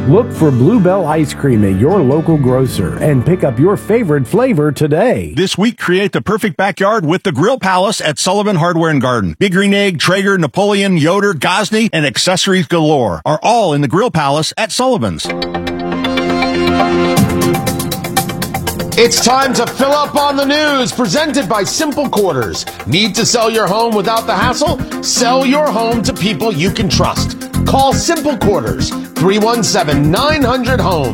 Look for Bluebell Ice Cream at your local grocer and pick up your favorite flavor today. This week, create the perfect backyard with the Grill Palace at Sullivan Hardware and Garden. Big Green Egg, Traeger, Napoleon, Yoder, Gosney, and accessories galore are all in the Grill Palace at Sullivan's. It's time to fill up on the news, presented by Simple Quarters. Need to sell your home without the hassle? Sell your home to people you can trust. Call Simple Quarters, 317-900-HOME,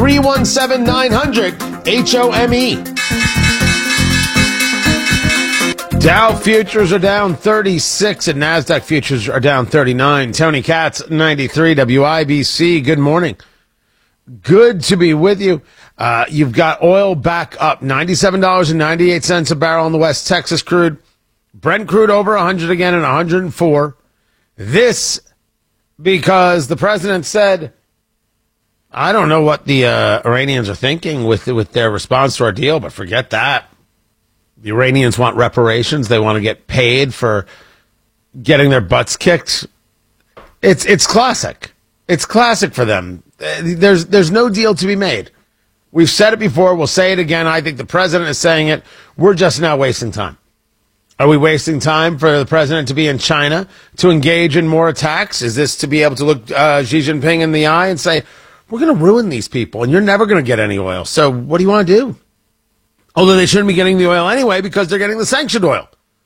317-900-HOME. Dow futures are down 36 and NASDAQ futures are down 39. Tony Katz, 93 WIBC. Good morning. Good to be with you. You've got oil back up, $97.98 a barrel on the West Texas crude. Brent crude over 100 again and 104. This because the president said, I don't know what the Iranians are thinking with their response to our deal, but forget that. The Iranians want reparations. They want to get paid for getting their butts kicked. It's classic. It's classic for them. There's no deal to be made. We've said it before. We'll say it again. I think the president is saying it. We're just now wasting time. Are we wasting time for the president to be in China to engage in more attacks? Is this to be able to look Xi Jinping in the eye and say, we're going to ruin these people and you're never going to get any oil. So what do you want to do? Although they shouldn't be getting the oil anyway because they're getting the sanctioned oil.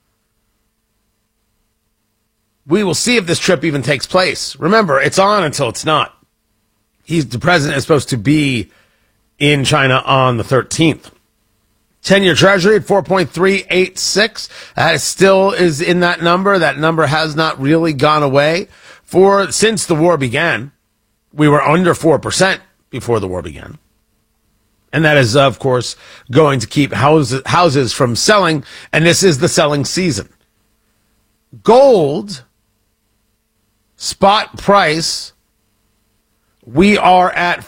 We will see if this trip even takes place. Remember, it's on until it's not. The president is supposed to be in China on the 13th. 10-year Treasury at 4.386. That still is in that number. That number has not really gone away since the war began. We were under 4% before the war began. And that is, of course, going to keep houses from selling. And this is the selling season. Gold, spot price, we are at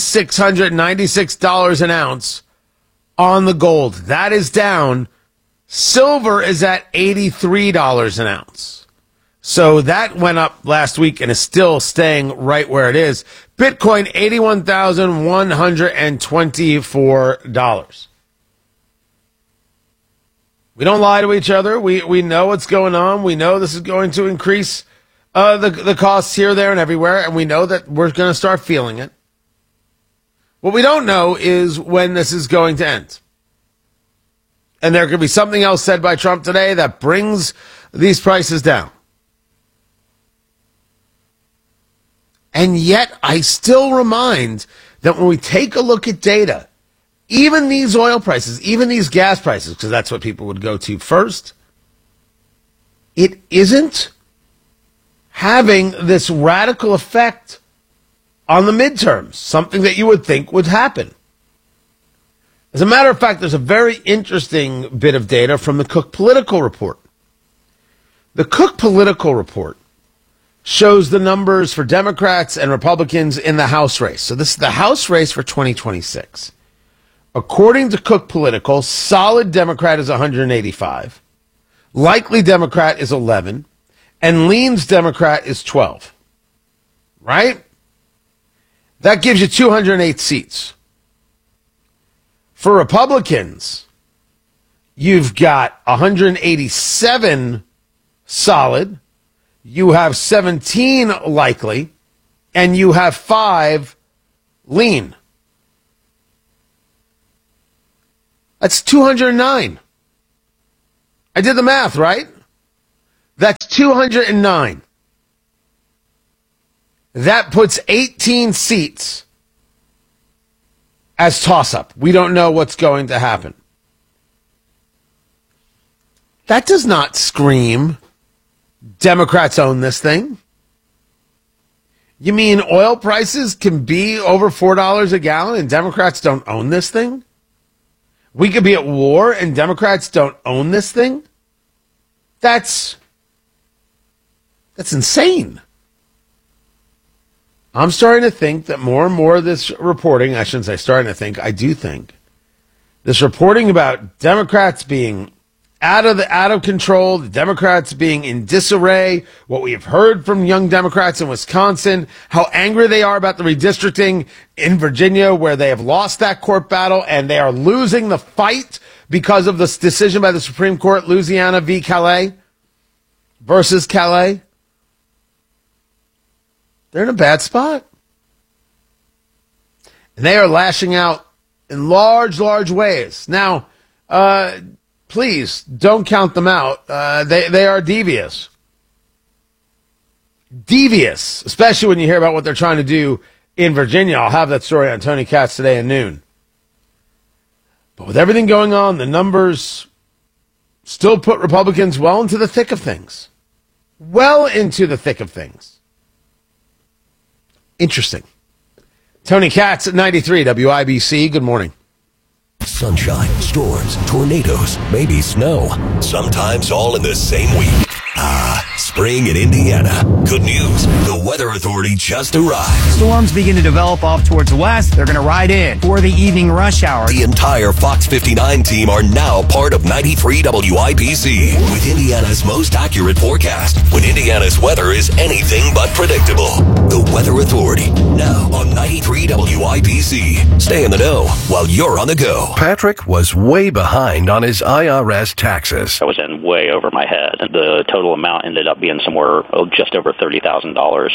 $4,696 an ounce on the gold. That is down. Silver is at $83 an ounce. So that went up last week and is still staying right where it is. Bitcoin, $81,124. We don't lie to each other. We know what's going on. We know this is going to increase the costs here, there, and everywhere, and we know that we're going to start feeling it. What we don't know is when this is going to end. And there could be something else said by Trump today that brings these prices down. And yet, I still remind that when we take a look at data, even these oil prices, even these gas prices, because that's what people would go to first, it isn't having this radical effect on the midterms, something that you would think would happen. As a matter of fact, there's a very interesting bit of data from the Cook Political Report. The Cook Political Report shows the numbers for Democrats and Republicans in the House race. So this is the House race for 2026. According to Cook Political, solid Democrat is 185, likely Democrat is 11, and leans Democrat is 12. Right? That gives you 208 seats. For Republicans, you've got 187 solid, you have 17 likely, and you have 5 lean. That's 209. I did the math, right? That's 209. That puts 18 seats as toss-up. We don't know what's going to happen. That does not scream Democrats own this thing. You mean oil prices can be over $4 a gallon and Democrats don't own this thing? We could be at war and Democrats don't own this thing? That's insane. I'm starting to think that more and more of this reporting, I shouldn't say starting to think, I do think, this reporting about Democrats being out of control, the Democrats being in disarray, what we have heard from young Democrats in Wisconsin, how angry they are about the redistricting in Virginia, where they have lost that court battle and they are losing the fight because of this decision by the Supreme Court, Louisiana v. Calais versus Calais. They're in a bad spot. And they are lashing out in large, large ways. Now, please don't count them out. They are devious. Devious, especially when you hear about what they're trying to do in Virginia. I'll have that story on Tony Katz today at noon. But with everything going on, the numbers still put Republicans well into the thick of things. Well into the thick of things. Interesting. Tony Katz at 93 WIBC. Good morning. Sunshine, storms, tornadoes, maybe snow. Sometimes all in the same week. Spring in Indiana. Good news. The Weather Authority just arrived. Storms begin to develop off towards the west. They're going to ride in for the evening rush hour. The entire Fox 59 team are now part of 93 WIBC with Indiana's most accurate forecast when Indiana's weather is anything but predictable. The Weather Authority, now on 93 WIBC. Stay in the know while you're on the go. Patrick was way behind on his IRS taxes. I was in way over my head. The total amount ended up being somewhere just over $30,000.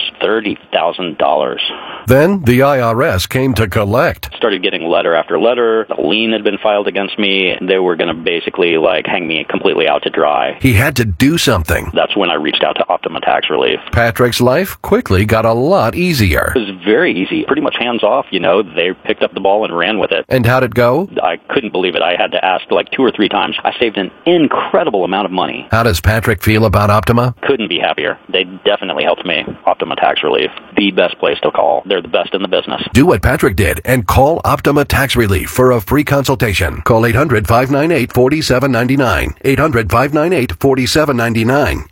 $30,000. Then the IRS came to collect. Started getting letter after letter. A lien had been filed against me. They were going to basically hang me completely out to dry. He had to do something. That's when I reached out to Optima Tax Relief. Patrick's life quickly got a lot easier. It was very easy. Pretty much hands off, They picked up the ball and ran with it. And how'd it go? I couldn't believe it. I had to ask 2 or 3 times. I saved an incredible amount of money. How does Patrick feel about Optima? Couldn't be happier. They definitely helped me. Optima Tax Relief. The best place to call. They're the best in the business. Do what Patrick did and call Optima Tax Relief for a free consultation. Call 800-598-4799. 800-598-4799.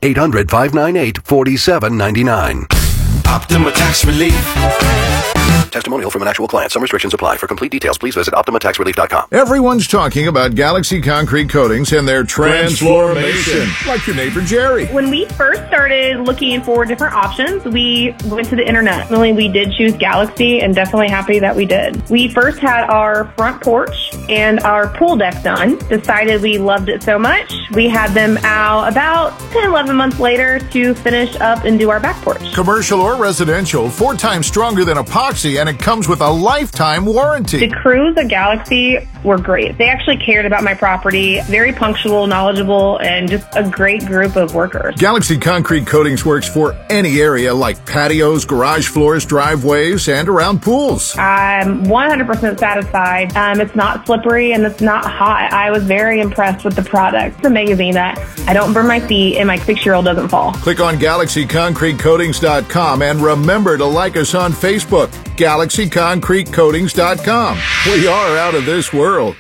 800-598-4799. Optima Tax Relief. Testimonial from an actual client. Some restrictions apply. For complete details, please visit OptimaTaxRelief.com. Everyone's talking about Galaxy Concrete Coatings and their transformation. Like your neighbor Jerry. When we first started looking for different options, we went to the internet. Really, we did choose Galaxy, and definitely happy that we did. We first had our front porch and our pool deck done. Decided we loved it so much, we had them out about 10, 11 months later to finish up and do our back porch. Commercial or residential, 4 times stronger than epoxy, and it comes with a lifetime warranty. The crews at Galaxy were great. They actually cared about my property, very punctual, knowledgeable, and just a great group of workers. Galaxy Concrete Coatings works for any area like patios, garage floors, driveways, and around pools. I'm 100% satisfied. It's not slippery and it's not hot. I was very impressed with the product. It's amazing that I don't burn my feet and my 6-year-old doesn't fall. Click on GalaxyConcreteCoatings.com and remember to like us on Facebook. GalaxyConcreteCoatings.com. We are out of this world.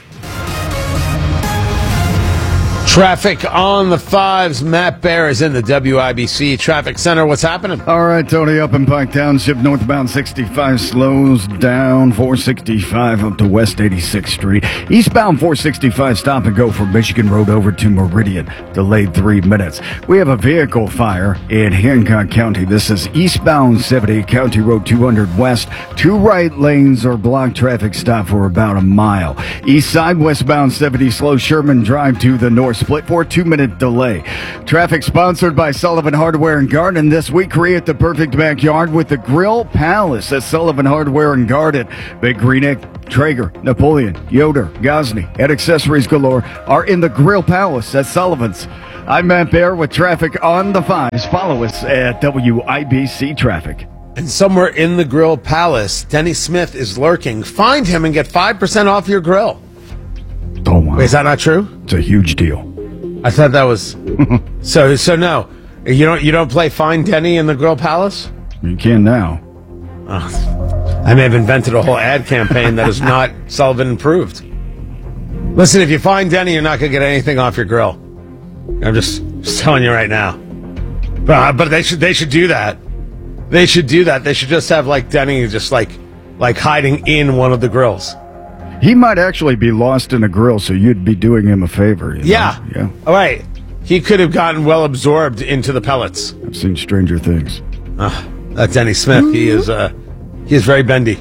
Traffic on the 5s. Matt Bear is in the WIBC Traffic Center. What's happening? All right, Tony, up in Pike Township, northbound 65 slows down 465 up to West 86th Street. Eastbound 465 stop and go from Michigan Road over to Meridian. Delayed 3 minutes. We have a vehicle fire in Hancock County. This is eastbound 70, County Road 200 West. 2 right lanes are blocked. Traffic stop for about a mile. East side, westbound 70, slow Sherman Drive to the north. Split for a 2-minute delay. Traffic sponsored by Sullivan Hardware and Garden. This week, create the perfect backyard with the Grill Palace at Sullivan Hardware and Garden. Big Green Egg, Traeger, Napoleon, Yoder, Gosney, and accessories galore are in the Grill Palace at Sullivan's. I'm Matt Bear with traffic on the 5s. Follow us at WIBC Traffic. And somewhere in the Grill Palace, Denny Smith is lurking. Find him and get 5% off your grill. Oh, wow. Wait, is that not true? It's a huge deal. I thought that was so no. You don't play Find Denny in the Grill Palace? You can now. Oh, I may have invented a whole ad campaign that is not Sullivan approved. Listen, if you find Denny, you're not going to get anything off your grill. I'm just telling you right now. But they should do that. They should do that. They should just have Denny just like hiding in one of the grills. He might actually be lost in a grill, so you'd be doing him a favor. You know? Yeah. All right. He could have gotten well absorbed into the pellets. I've seen stranger things. That's Denny Smith. He is very bendy.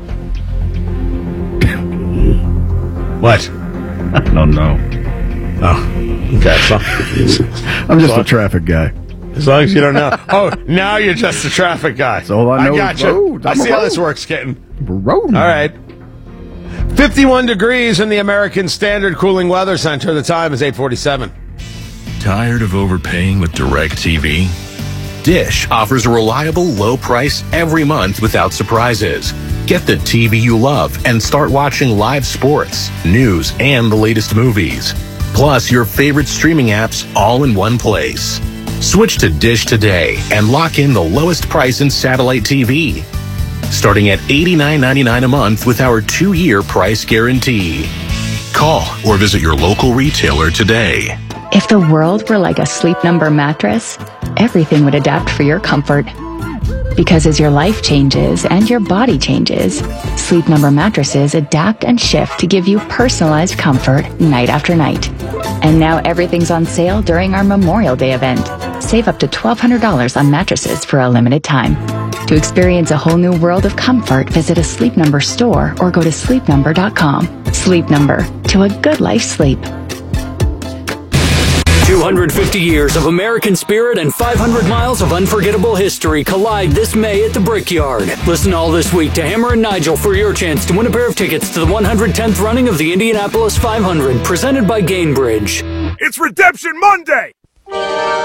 What? I don't know. Oh, okay. So, I'm just a traffic guy. as long as you don't know. Oh, now you're just a traffic guy. That's all I know. I got you. Road. I see how this works, kitten. All right. 51 degrees in the American Standard Cooling Weather Center. The time is 8:47. Tired of overpaying with DirecTV? Dish offers a reliable low price every month without surprises. Get the TV you love and start watching live sports, news, and the latest movies. Plus your favorite streaming apps all in one place. Switch to Dish today and lock in the lowest price in satellite TV. Starting at $89.99 a month with our 2-year price guarantee. Call or visit your local retailer today. If the world were like a Sleep Number mattress, everything would adapt for your comfort. Because as your life changes and your body changes, Sleep Number mattresses adapt and shift to give you personalized comfort night after night. And now everything's on sale during our Memorial Day event. Save up to $1,200 on mattresses for a limited time. To experience a whole new world of comfort, visit a Sleep Number store or go to sleepnumber.com. Sleep Number, to a good life's sleep. 250 years of American spirit and 500 miles of unforgettable history collide this May at the Brickyard. Listen all this week to Hammer and Nigel for your chance to win a pair of tickets to the 110th running of the Indianapolis 500, presented by Gainbridge. It's Redemption Monday!